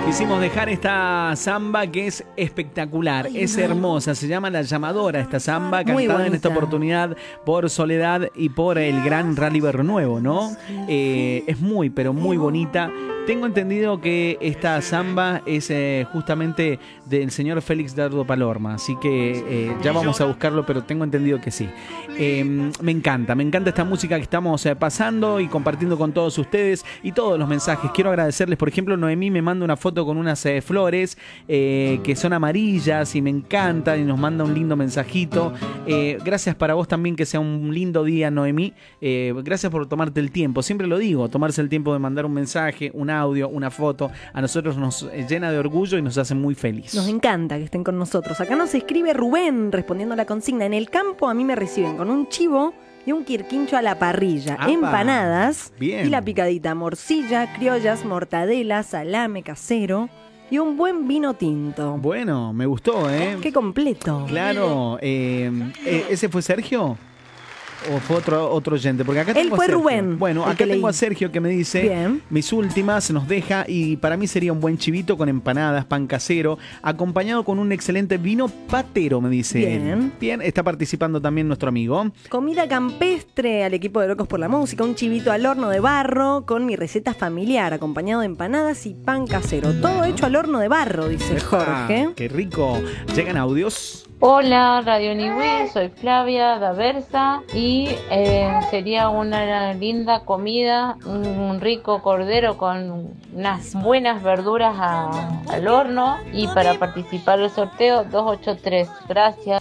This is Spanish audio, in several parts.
Quisimos dejar esta samba que es espectacular, es hermosa, se llama La Llamadora esta samba, cantada en esta oportunidad por Soledad y por el gran Rally Bernuevo, ¿no? Es muy, pero muy bonita. Tengo entendido que esta samba es justamente del señor Félix Dardo Palorma, así que ya vamos a buscarlo, pero tengo entendido que sí. Me encanta esta música que estamos pasando y compartiendo con todos ustedes y todos los mensajes. Quiero agradecerles, por ejemplo, Noemí me manda una foto con unas flores que son amarillas y me encantan y nos manda un lindo mensajito. Gracias para vos también, que sea un lindo día, Noemí. Gracias por tomarte el tiempo, siempre lo digo, tomarse el tiempo de mandar un mensaje, un audio, una foto, a nosotros nos llena de orgullo y nos hace muy feliz. Nos encanta que estén con nosotros. Acá nos escribe Rubén respondiendo a la consigna. En el campo a mí me reciben con un chivo y un quirquincho a la parrilla, ¡apa! Empanadas. Bien. Y la picadita, morcilla, criollas, mortadela, salame casero y un buen vino tinto. Bueno, me gustó, ¿eh? Qué completo. Claro. ¿Ese fue Sergio? ¿O fue otro oyente? Porque acá él tengo fue a Sergio. Rubén. Bueno, acá tengo a Sergio que me dice: bien, mis últimas, nos deja, y para mí sería un buen chivito con empanadas, pan casero, acompañado con un excelente vino patero, me dice bien. Él. Bien, está participando también nuestro amigo. Comida campestre al equipo de Locos por la Música, un chivito al horno de barro con mi receta familiar, acompañado de empanadas y pan casero. Todo hecho al horno de barro, dice Jorge. ¡Qué rico! ¿Llegan audios? Hola, Radio Niwil, soy Flavia da Versa y sería una linda comida, un rico cordero con unas buenas verduras al horno, y para participar del sorteo 283. Gracias.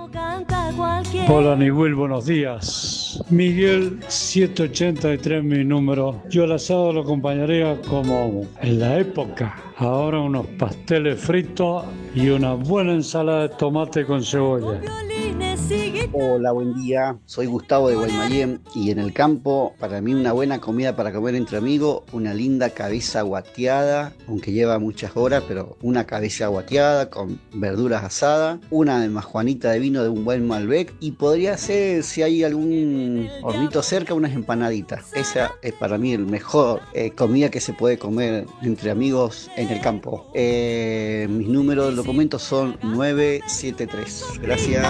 Hola Niwil, buenos días. Miguel 783 mi número. Yo el asado lo acompañaría como en la época. Ahora unos pasteles fritos y una buena ensalada de tomate con cebolla. Hola, buen día. Soy Gustavo de Guaymallén y en el campo, para mí una buena comida para comer entre amigos, una linda cabeza guateada, aunque lleva muchas horas, pero una cabeza guateada con verduras asadas, una majuanita de vino de un buen Malbec, y podría ser, si hay algún hornito cerca, unas empanaditas. Esa es para mí el mejor comida que se puede comer entre amigos en el campo. Mis números de documentos son 973. Gracias.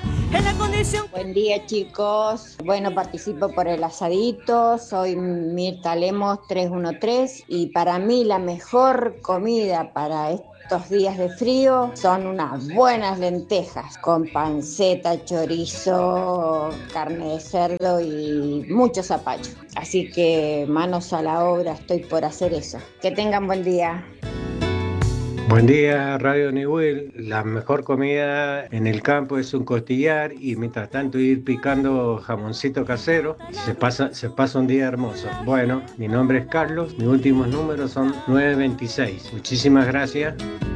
Buen día, chicos. Bueno, participo por el asadito. Soy Mirta Lemos 313 y para mí la mejor comida para estos días de frío son unas buenas lentejas con panceta, chorizo, carne de cerdo y mucho zapallo. Así que manos a la obra, estoy por hacer eso. Que tengan buen día. Buen día, Radio Niwil. La mejor comida en el campo es un costillar y mientras tanto ir picando jamoncito casero. Se pasa un día hermoso. Bueno, mi nombre es Carlos, mis últimos números son 926. Muchísimas gracias.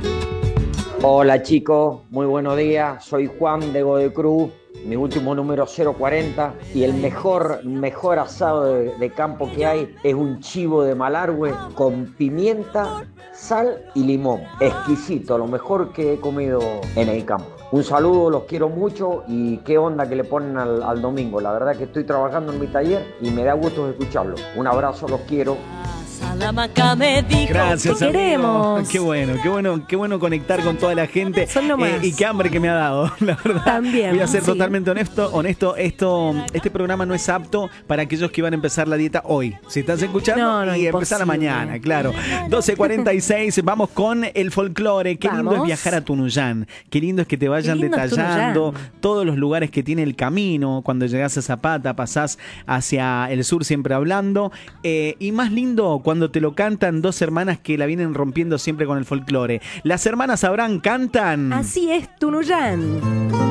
Hola chicos, muy buenos días. Soy Juan de Godecruz. Mi último número 040 y el mejor asado de campo que hay es un chivo de Malargüe con pimienta, sal y limón. Exquisito, lo mejor que he comido en el campo. Un saludo, los quiero mucho y qué onda que le ponen al domingo. La verdad que estoy trabajando en mi taller y me da gusto escucharlo. Un abrazo, los quiero. Gracias, te queremos. Qué bueno conectar con toda la gente. Y qué hambre que me ha dado, la verdad. También. Voy a ser totalmente honesto. Este programa no es apto para aquellos que van a empezar la dieta hoy. Si estás escuchando, y empezar a mañana, claro. 12:46, vamos con el folclore. Qué lindo es viajar a Tunuyán. Qué lindo es que te vayan detallando todos los lugares que tiene el camino. Cuando llegás a Zapata, pasás hacia el sur siempre hablando. Y más lindo cuando te lo cantan dos hermanas que la vienen rompiendo siempre con el folclore. Las hermanas Abraham cantan. Así es, Tunuyán.